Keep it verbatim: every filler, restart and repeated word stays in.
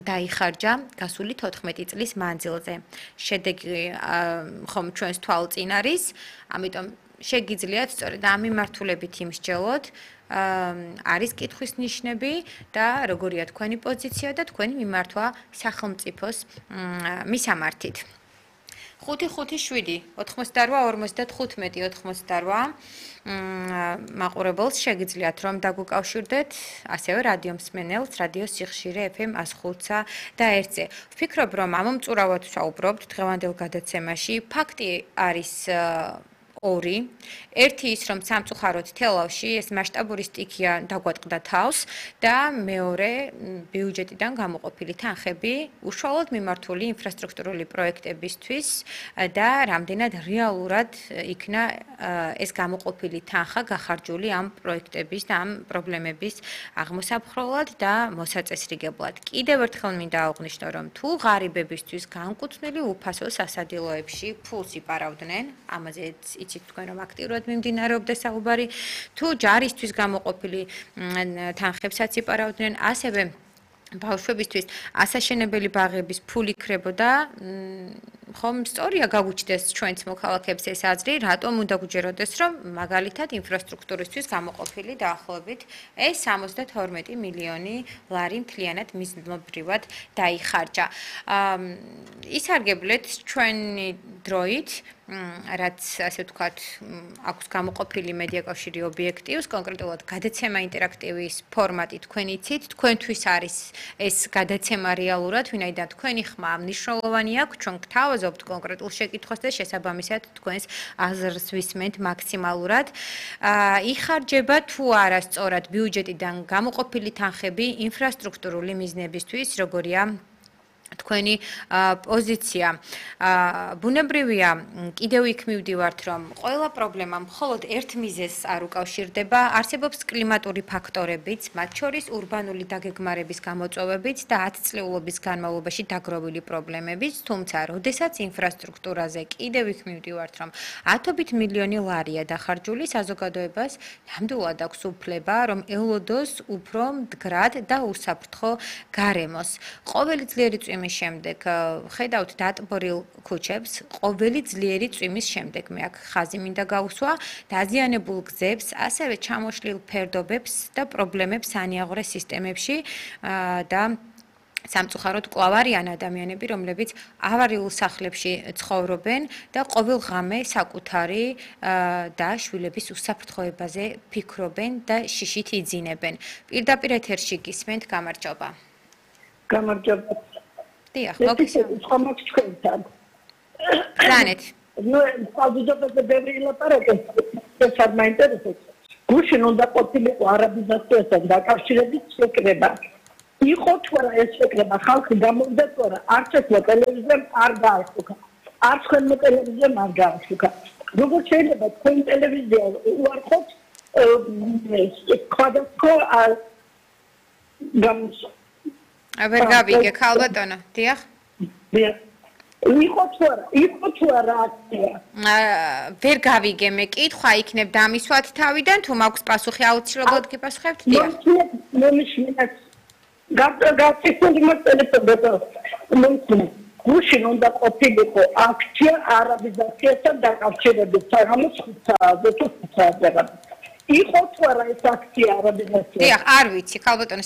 დაიხარჯა გასული თოთხმეტი წლის მანძილზე. შედეგი ხომ ჩვენს თვალწინ არის, ამიტომ შეგიძლიათ სწორედ ამ მიმართულებით იმსჯელოთ, არის კითხვის ნიშნები და როგორია თქვენი პოზიცია და თქვენი მიმართვა სახელმწიფოს მისამართით. ხუთი ხუთი შვიდი ოთხმოცდარვა ორმოცდათხუთმეტი ოთხმოცდარვა მაყურებელს შეგიძლიათ რომ დაგვიკავშირდეთ ასევე რადიო მსმენელს რადიო სიხშირე ეფ ემ one oh five და ერთზე. ვფიქრობ რომ ამომწურავად ვსაუბრობთ დღევანდელ გადაცემაში. ფაქტი არის ორი. ერთი ის რომ სამწუხაროდ თელავში ეს მასშტაბური სტიქია დაგვატყდა თავს და მეორე ბიუჯეტიდან გამოყოფილი თანხები უშუალოდ მიმართული ინფრასტრუქტურული პროექტებისთვის და რამდენად რეალურად იქნა ეს გამოყოფილი თანხა გახარჯული ამ პროექტების და ამ პრობლემების აღმოსაფხრულად და მოსაწესრიგებლად. კიდევ ერთხელ მინდა აღვნიშნო რომ თუ ღარიბებისთვის განკუთვნილი უფასო სასადილოებში ფულს იპარავდნენ, ამაზეც იცით თქვენ რომ აქტიურად მიმდინარეობდა საუბარი, თუ ჯარისთვის გამოყოფილი თანხებსაც იპარავდნენ, ასევე ბავშვებისთვის ასაშენებელი ბაღების ფული იქნებოდა, ხომ სწორია გაგვიჩნდეს ჩვენც მოქალაქეებს ეს აზრი, რატომ უნდა გვჯეროდეს რომ მაგალითად ინფრასტრუქტურისთვის გამოყოფილი დაახლოებით ეს სამოცდათორმეტი მილიონი ლარი მთლიანად მიზნობრივად დაიხარჯა. ისარგებლეთ ჩვენი დროით რაც ასე ვთქვათ აქვს გამოყოფილი მედიაკავშირი ობიექტივს, კონკრეტულად გადაცემა ინტერაქტივის ფორმატი თქვენ იცით, თქვენთვის არის ეს გადაცემა რეალურად, ვინაიდან თქვენი ხმა მნიშვნელოვანი აქვს, ჩვენ გთავაზობთ კონკრეტულ შეკითხვას და შესაბამისად თქვენს აზრს ვისმენთ მაქსიმალურად. იხარჯება თუ არა სწორად ბიუჯეტიდან გამოყოფილი თანხები ინფრასტრუქტურული მიზნებისთვის, როგორია თქვენი პოზიცია. ბუნებრივია, კიდევ იქ მივდივართ, რომ ყველა პრობლემა მხოლოდ ერთ მიზეზს არ უკავშირდება, არსებობს კლიმატური ფაქტორებიც, მათ შორის ურბანული დაგეგმარების გამოწვევებიც და ათწლეულობის განმავლობაში დაგროვილი პრობლემებიც, თუმცა, როდესაც ინფრასტრუქტურაზე კიდევ იქ მივდივართ, რომ ათობით მილიონი ლარია დახარჯული, საზოგადოებას ნამდვილად აქვს უფლება, რომ ელოდოს უფრო მდგრად და უსაფრთხო გარემოს. ყოველი ძლიერი წვიმის შემდეგ ხედავთ დატბორილ ქუჩებს, ყოველი ძლიერი წვიმის შემდეგ მე აქ ხაზი მინდა გავუსვა, დაზიანებულ გზებს, ასევე ჩამოშლილ ფერდობებს და პრობლემებს ანიაღვრე სისტემებში და სამწუხაროდ კვლავ არიან ადამიანები, რომლებიც ავარიულ სახლებში ცხოვრობენ და ყოველ ღამე საკუთარი და შვილების უსაფრთხოებაზე ფიქრობენ და შიშით იძინებენ. პირდაპირ ეთერში გისმენთ, გამარჯობა. გამარჯობა. დიახ, მოგესალმებით თქვენთან. ბრძანეთ. ნუ საზოგადოებაზე ბევრი ლაპარაკობს, ეს არ მაინტერესებს. გუშინ უნდა ყოფილიყო არაბიზაციასთან დაკავშირებით შეკრება. იყო თუ არა ეს შეკრება, ხალხი გამოვიდა თუ არა, არც ეს ტელევიზიამ არ გაახუქა. არც თქვენმა ტელევიზიამ არ გაახუქა. როგორ შეიძლება თქვენ ტელევიზია უარყოფთ სხვადასხვა გამოსა ვერ გავიგე, ქალბატონო, დიახ? დიახ. იყო თუ არა, იყო თუ არა აქცია? ვერ გავიგე, მე კითხვა იქნებ დამისვათ თავიდან, თუ მაქვს პასუხი აუცილებლად გიპასუხებთ? დიახ. მომიშმინეთ. გაწიფული მოტელეფონო. მომიშმინეთ. გუშინ უნდა ყოფილიყო აქცია არაბიზაციასთან დაკავშირებით, საღამოს ხუთ საათზე თუ ხუთ საათზე. იყო თუ არა ეს აქცია არაბიზაცია? დიახ, არ ვიცი, ქალბატონო